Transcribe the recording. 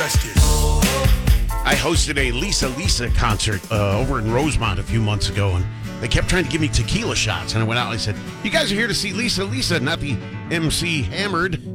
I hosted a Lisa concert over in Rosemont a few months ago, and they kept trying to give me tequila shots. And I went out and I said, "You guys are here to see Lisa, not the MC Hammered."